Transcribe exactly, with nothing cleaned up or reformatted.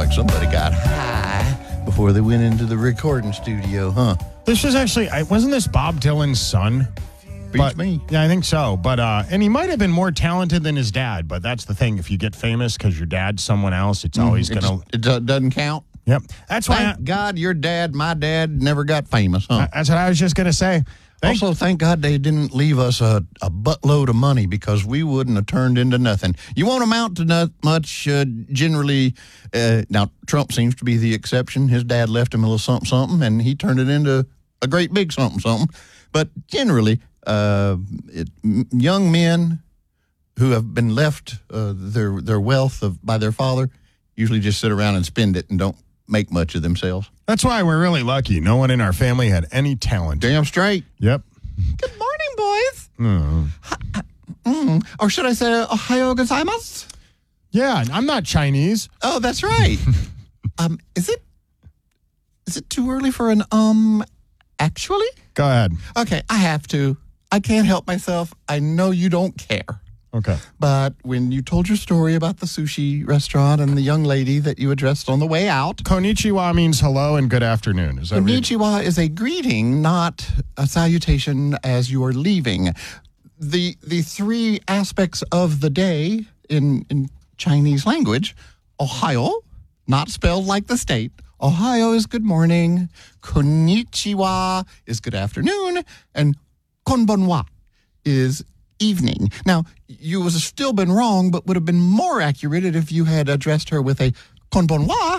like somebody got high before they went into the recording studio, huh? This was actually, I- wasn't this Bob Dylan's son? Beats But, me. Yeah, I think so. But uh, and he might have been more talented than his dad. But that's the thing. If you get famous because your dad's someone else, it's always It, gonna. just- it do- doesn't count. Yep. That's why. I, Thank God your dad, my dad, never got famous, huh? that's what I was just gonna say. Thank, Also, thank God they didn't leave us a, a buttload of money because we wouldn't have turned into nothing. You won't amount to not much uh, generally. Uh, now, Trump seems to be the exception. His dad left him a little something, something, and he turned it into a great big something, something. But generally, uh, it, m- young men who have been left uh, their their wealth of, by their father usually just sit around and spend it and don't make much of themselves. that's why we're really lucky. No one in our family had any talent. Damn straight. Yep. Good morning, boys. Mm. Mm. Or should I say, Ohio gozaimasu? Yeah, I'm not Chinese. Oh, that's right. um, is it is it too early for an um? Actually, Go ahead. okay, I have to. I can't help myself. I know you don't care, Okay. but when you told your story about the sushi restaurant and the young lady that you addressed on the way out, Konnichiwa means hello and good afternoon. Is that right? konnichiwa is a greeting, not a salutation as you are leaving. The the three aspects of the day in in Chinese language: Ohio, not spelled like the state. Ohio is good morning. Konnichiwa is good afternoon, and konbanwa is evening. Now, you would have still been wrong, but would have been more accurate if you had addressed her with a konbanwa